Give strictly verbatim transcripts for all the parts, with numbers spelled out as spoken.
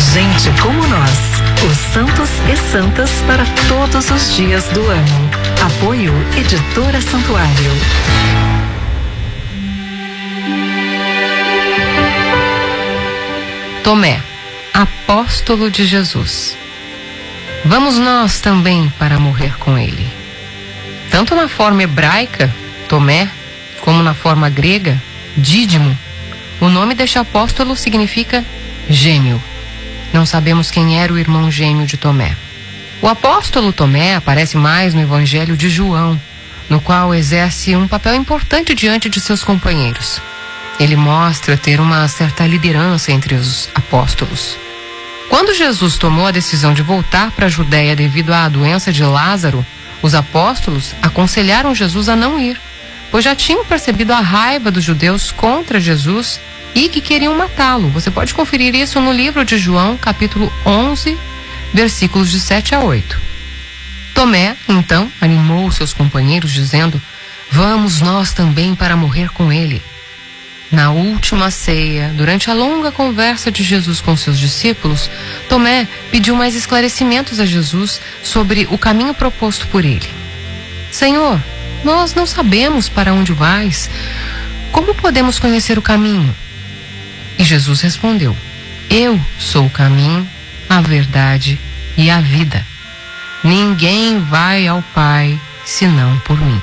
Gente como nós, os santos e santas para todos os dias do ano. Apoio Editora Santuário. Tomé, apóstolo de Jesus. Vamos nós também para morrer com ele. Tanto na forma hebraica, Tomé, como na forma grega, Dídimo, o nome deste apóstolo significa gêmeo. Não sabemos quem era o irmão gêmeo de Tomé. O apóstolo Tomé aparece mais no Evangelho de João, no qual exerce um papel importante diante de seus companheiros. Ele mostra ter uma certa liderança entre os apóstolos. Quando Jesus tomou a decisão de voltar para a Judéia devido à doença de Lázaro, os apóstolos aconselharam Jesus a não ir, pois já tinham percebido a raiva dos judeus contra Jesus e que queriam matá-lo. Você pode conferir isso no livro de João, capítulo onze, versículos de sete a oito. Tomé, então, animou seus companheiros, dizendo: vamos nós também para morrer com ele. Na última ceia, durante a longa conversa de Jesus com seus discípulos, Tomé pediu mais esclarecimentos a Jesus sobre o caminho proposto por ele. Senhor, nós não sabemos para onde vais. Como podemos conhecer o caminho? E Jesus respondeu: eu sou o caminho, a verdade e a vida. Ninguém vai ao Pai senão por mim.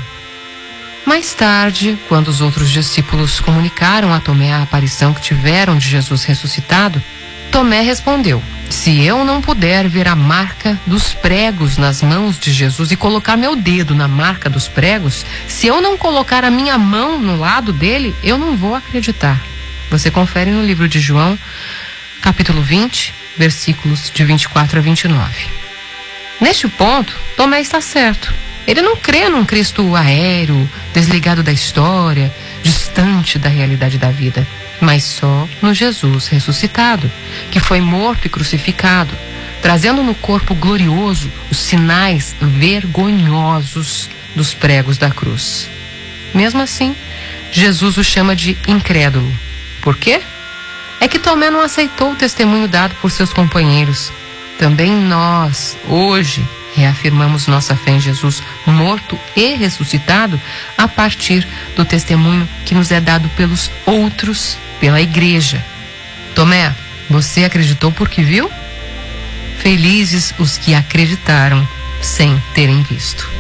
Mais tarde, quando os outros discípulos comunicaram a Tomé a aparição que tiveram de Jesus ressuscitado, Tomé respondeu: se eu não puder ver a marca dos pregos nas mãos de Jesus e colocar meu dedo na marca dos pregos, se eu não colocar a minha mão no lado dele, eu não vou acreditar. Você confere no livro de João, capítulo vinte, versículos de vinte e quatro a vinte e nove. Neste ponto, Tomé está certo. Ele não crê num Cristo aéreo, desligado da história, distante da realidade da vida, mas só no Jesus ressuscitado, que foi morto e crucificado, trazendo no corpo glorioso os sinais vergonhosos dos pregos da cruz. Mesmo assim, Jesus o chama de incrédulo. Por quê? É que Tomé não aceitou o testemunho dado por seus companheiros. Também nós, hoje, reafirmamos nossa fé em Jesus morto e ressuscitado a partir do testemunho que nos é dado pelos outros, pela igreja. Tomé, você acreditou porque viu? Felizes os que acreditaram sem terem visto.